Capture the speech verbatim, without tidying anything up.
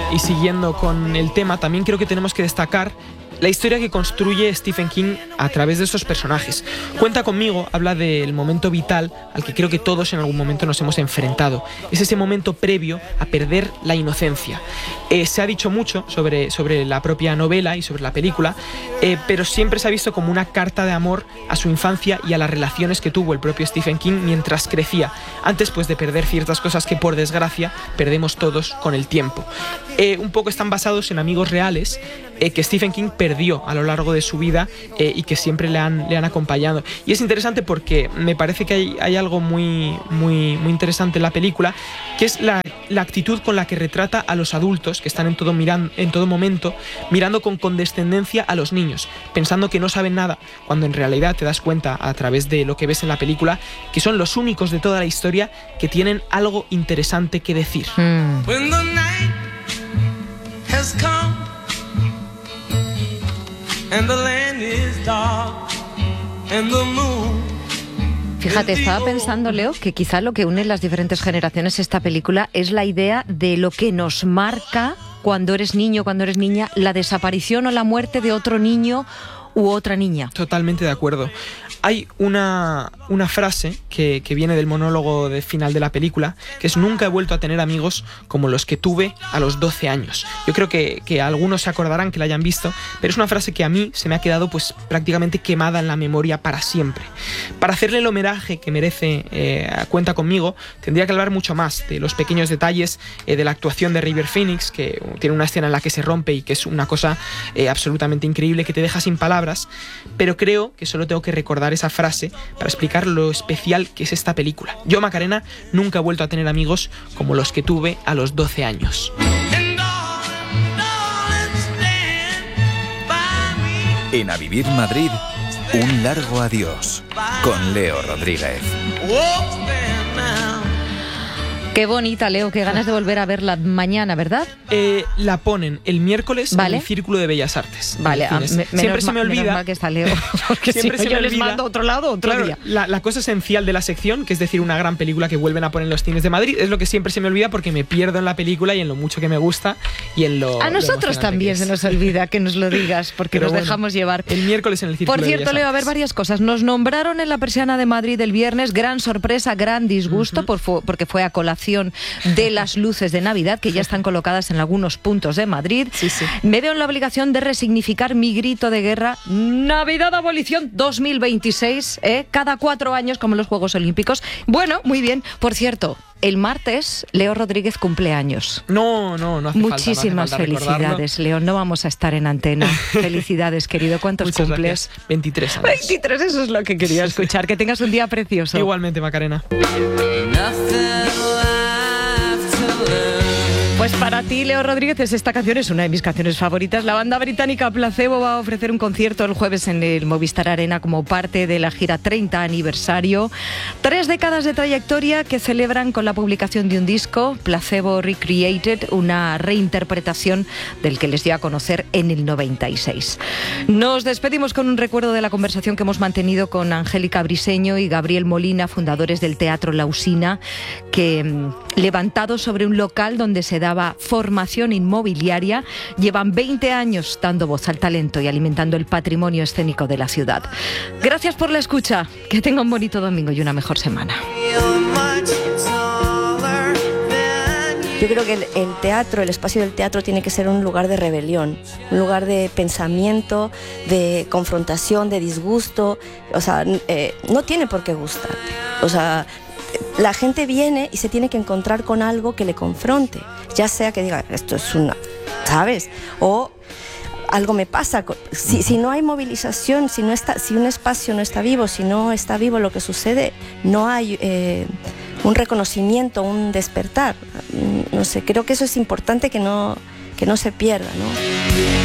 y siguiendo con el tema, también creo que tenemos que destacar la historia que construye Stephen King a través de esos personajes. Cuenta conmigo habla del momento vital al que creo que todos en algún momento nos hemos enfrentado. Es ese momento previo a perder la inocencia. Eh, se ha dicho mucho sobre, sobre la propia novela y sobre la película, eh, pero siempre se ha visto como una carta de amor a su infancia y a las relaciones que tuvo el propio Stephen King mientras crecía, antes pues de perder ciertas cosas que por desgracia perdemos todos con el tiempo. Eh, un poco están basados en amigos reales eh, que Stephen King perdió a lo largo de su vida eh, y que siempre le han, le han acompañado. Y es interesante porque me parece que hay, hay algo muy, muy, muy interesante en la película, que es la, la actitud con la que retrata a los adultos que están en todo, miran, en todo momento mirando con condescendencia a los niños, pensando que no saben nada, cuando en realidad te das cuenta a través de lo que ves en la película que son los únicos de toda la historia que tienen algo interesante que decir. Mm. Fíjate, estaba pensando, Leo, que quizá lo que une las diferentes generaciones esta película es la idea de lo que nos marca cuando eres niño, cuando eres niña, la desaparición o la muerte de otro niño u otra niña. Totalmente de acuerdo. Hay una, una frase que, que viene del monólogo de final de la película, que es: nunca he vuelto a tener amigos como los que tuve a los doce años. Yo creo que, que algunos se acordarán que la hayan visto, pero es una frase que a mí se me ha quedado pues prácticamente quemada en la memoria para siempre. Para hacerle el homenaje que merece eh, Cuenta conmigo, tendría que hablar mucho más de los pequeños detalles eh, de la actuación de River Phoenix, que tiene una escena en la que se rompe y que es una cosa eh, absolutamente increíble, que te deja sin palabras, pero creo que solo tengo que recordar esa frase para explicar lo especial que es esta película. Yo, Macarena, nunca he vuelto a tener amigos como los que tuve a los doce años. En A Vivir Madrid, un largo adiós con Leo Rodríguez. Qué bonita, Leo, qué ganas de volver a verla mañana, ¿verdad? Eh, la ponen el miércoles ¿Vale? en el Círculo de Bellas Artes. Vale, a, me, siempre se me olvida. Menos mal que está Leo, porque siempre si no, se yo me les mando a otro lado otro claro, día. La, la cosa esencial de la sección, que es decir, una gran película que vuelven a poner en los cines de Madrid, es lo que siempre se me olvida porque me pierdo en la película y en lo mucho que me gusta y en lo. A nosotros lo también se nos olvida que nos lo digas, porque Pero nos bueno, dejamos llevar. El miércoles en el Círculo Por de cierto, Bellas Leo, a Artes. ver varias cosas. Nos nombraron en la persiana de Madrid el viernes, gran sorpresa, gran disgusto, Uh-huh. por fu- porque fue a colación de las luces de Navidad, que ya están colocadas en algunos puntos de Madrid. Sí, sí. Me veo en la obligación de resignificar mi grito de guerra. Navidad Abolición dos mil veintiséis, ¿eh? Cada cuatro años, como los Juegos Olímpicos. Bueno, muy bien. Por cierto, el martes, Leo Rodríguez cumple años. No, no, no hace Muchísimas falta, no hace falta felicidades, Leo. No vamos a estar en antena. Felicidades, querido. ¿Cuántos Muchas cumples? gracias. veintitrés años. veintitrés, eso es lo que quería escuchar. Que tengas un día precioso. Igualmente, Macarena. Pues para ti, Leo Rodríguez, esta canción es una de mis canciones favoritas. La banda británica Placebo va a ofrecer un concierto el jueves en el Movistar Arena como parte de la gira treinta aniversario. Tres décadas de trayectoria que celebran con la publicación de un disco, Placebo Recreated, una reinterpretación del que les dio a conocer en el noventa y seis. Nos despedimos con un recuerdo de la conversación que hemos mantenido con Angélica Briseño y Gabriel Molina, fundadores del Teatro La Usina, que, levantados sobre un local donde se daba formación inmobiliaria, llevan veinte años dando voz al talento y alimentando el patrimonio escénico de la ciudad. Gracias por la escucha, que tenga un bonito domingo y una mejor semana. Yo creo que el, el teatro, el espacio del teatro tiene que ser un lugar de rebelión, un lugar de pensamiento, de confrontación, de disgusto. O sea, eh, no tiene por qué gustarte. O sea, la gente viene y se tiene que encontrar con algo que le confronte, ya sea que diga, esto es una, ¿sabes? O algo me pasa. Si, si no hay movilización, si, no está, si un espacio no está vivo, si no está vivo lo que sucede, no hay eh, un reconocimiento, un despertar. No sé, creo que eso es importante que no, que no se pierda, ¿no?